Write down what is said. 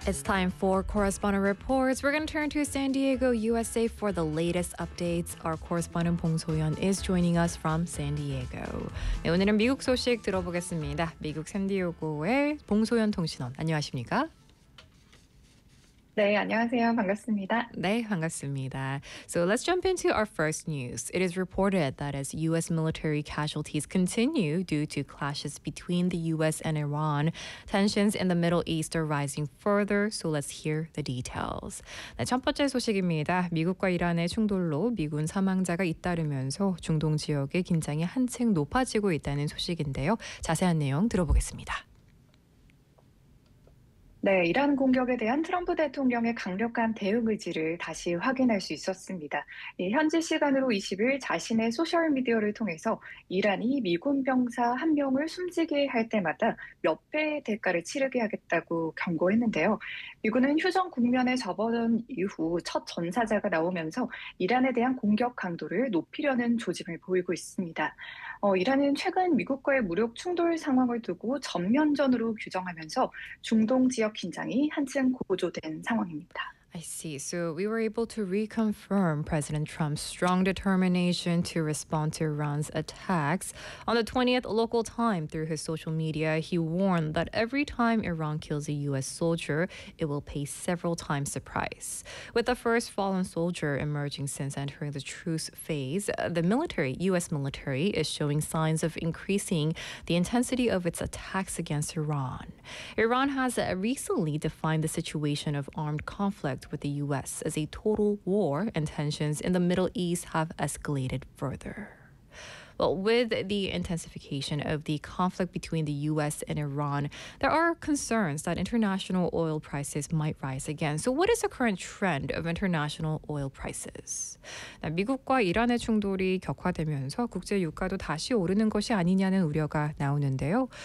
It's time for Correspondent Reports. We're going to turn to San Diego, USA for the latest updates. Our correspondent 봉 소연 is joining us from San Diego. 네, 오늘은 미국 소식 들어보겠습니다. 미국 샌디에고의 봉소연 통신원, 안녕하십니까? 네, 안녕하세요. 반갑습니다. 네, 반갑습니다. So let's jump into our first news. It is reported that as U.S. military casualties continue due to clashes between the U.S. and Iran, tensions in the Middle East are rising further. So let's hear the details. 네, 첫 번째 소식입니다. 미국과 이란의 충돌로 미군 사망자가 잇따르면서 중동 지역의 긴장이 한층 높아지고 있다는 소식인데요. 자세한 내용 들어보겠습니다. 네, 이란 공격에 대한 트럼프 대통령의 강력한 대응 의지를 다시 확인할 수 있었습니다. 현지 시간으로 20일 자신의 소셜미디어를 통해서 이란이 미군 병사 한 명을 숨지게 할 때마다 몇 배의 대가를 치르게 하겠다고 경고했는데요. 미군은 휴전 국면에 접어든 이후 첫 전사자가 나오면서 이란에 대한 공격 강도를 높이려는 조짐을 보이고 있습니다. 이란은 최근 미국과의 무력 충돌 상황을 두고 전면전으로 규정하면서 중동 지역 긴장이 한층 고조된 상황입니다. I see. So we were able to reconfirm President Trump's strong determination to respond to Iran's attacks. On the 20th local time, through his social media, he warned that every time Iran kills a U.S. soldier, it will pay several times the price. With the first fallen soldier emerging since entering the truce phase, the U.S. military, is showing signs of increasing the intensity of its attacks against Iran. Iran has recently defined the situation of armed conflict with the U.S. as a total war, and tensions in the Middle East have escalated further. Well, with the intensification of the conflict between the U.S. and Iran, there are concerns that international oil prices might rise again. So what is the current trend of international oil prices? 미국과 이란의 충돌이 격화되면서 국제 유가도 다시 오르는 것이 아니냐는 우려가 나오는데요.